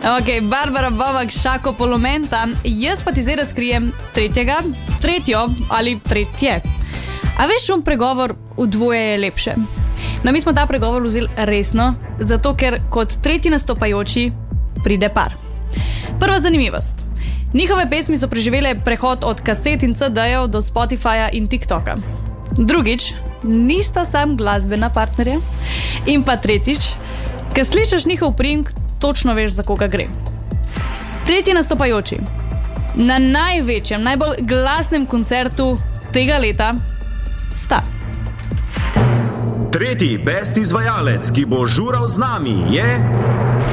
Ok, Barbara Bovak, Šako Polomenta, jaz pa ti zdaj razkrijem tretjo ali tretje. A veš, pregovor v dvoje je lepše. No, mi smo ta pregovor vzeli resno, zato ker kot tretji nastopajoči pride par. Prva zanimivost. Njihove pesmi so preživele prehod od kaset in CD-jev do Spotifyja in TikToka. Drugič, nista sam glasbena partnerja. In pa tretjič, ko slišiš njihov priimek, točno veš, za koga gre. Tretji nastopajoči na največjem, najbolj glasnem koncertu tega leta sta. Tretji best izvajalec, ki bo žural z nami, je...